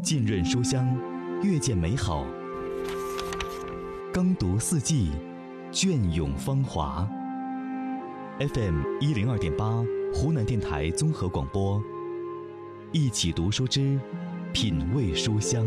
浸润书香，阅见美好；耕读四季，隽永芳华。FM102.8，湖南电台综合广播。一起读书之品味书香。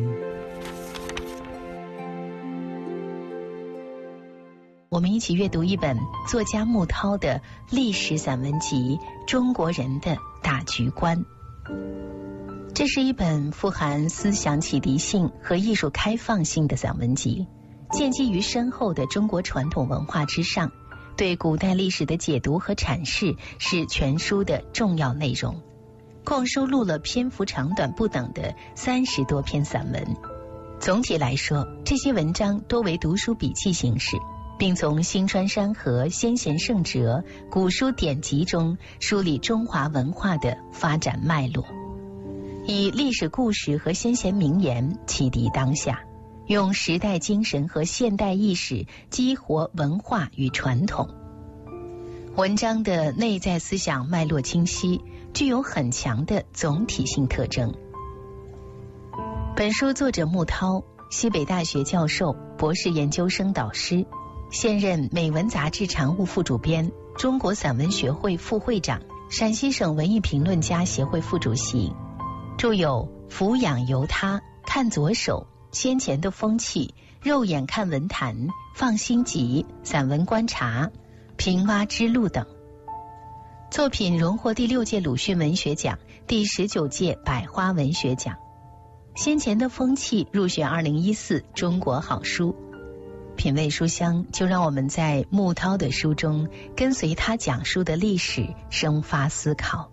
我们一起阅读一本作家穆涛的历史散文集《中国人的大局观》。这是一本富含思想启迪性和艺术开放性的散文集，建基于深厚的中国传统文化之上，对古代历史的解读和阐释是全书的重要内容。共收录了篇幅长短不等的30多篇散文。总体来说，这些文章多为读书笔记形式，并从星川山河、先贤圣哲、古书典籍中梳理中华文化的发展脉络，以历史故事和先贤名言启迪当下，用时代精神和现代意识激活文化与传统。文章的内在思想脉络清晰，具有很强的总体性特征。本书作者穆涛，西北大学教授、博士研究生导师，现任美文杂志常务副主编，中国散文学会副会长，陕西省文艺评论家协会副主席，著有《俯仰由他》、《看左手》、《先前的风气》、《肉眼看文坛》、《放心集》、《散文观察》、《平蛙之路》等。作品荣获第6届鲁迅文学奖、第19届百花文学奖。先前的风气入选2014中国好书。品味书香，就让我们在穆涛的书中跟随他讲述的历史生发思考。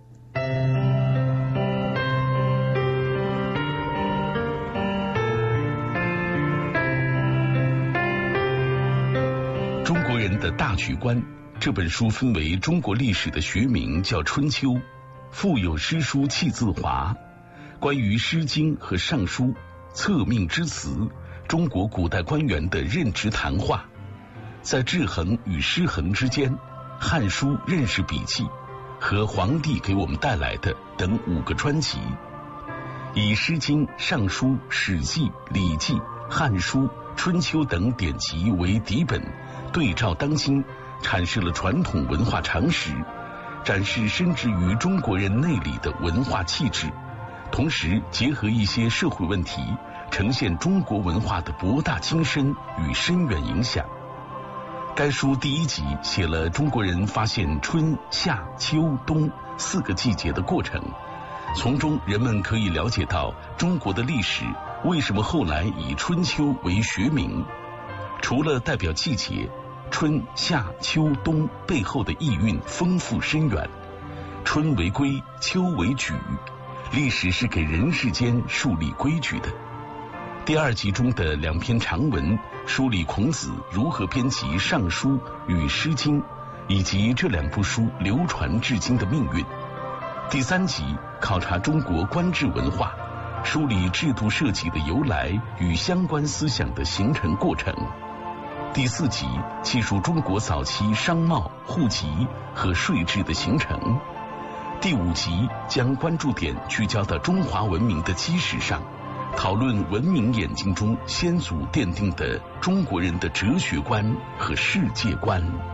中国人的大局观这本书分为中国历史的学名叫春秋，富有诗书气自华，关于诗经和尚书、策命之词，中国古代官员的任职谈话，在制衡与失衡之间，汉书认识笔记和皇帝给我们带来的等5个专辑，以诗经、尚书、史记、礼记、汉书、春秋等典籍为底本，对照当今，阐释了传统文化常识，展示深植于中国人内里的文化气质，同时结合一些社会问题，呈现中国文化的博大精深与深远影响。该书第1集写了中国人发现春夏秋冬4个季节的过程，从中人们可以了解到中国的历史为什么后来以春秋为学名。除了代表季节，春夏秋冬背后的意蕴丰富深远。春为规，秋为矩，历史是给人世间树立规矩的。第2集中的2篇长文梳理孔子如何编辑《尚书》与《诗经》，以及这2部书流传至今的命运。第3集考察中国官制文化，梳理制度设计的由来与相关思想的形成过程。第4集记述中国早期商贸、户籍和税制的形成。第5集将关注点聚焦到中华文明的基石上，讨论文明演进中先祖奠定的中国人的哲学观和世界观。